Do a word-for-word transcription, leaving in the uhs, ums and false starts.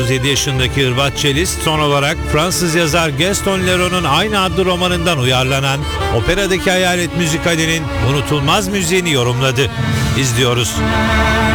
otuz yedi yaşındaki Hırvat cellist son olarak Fransız yazar Gaston Leroux'un aynı adlı romanından uyarlanan operadaki hayalet müzikalinin unutulmaz müziğini yorumladı. İzliyoruz.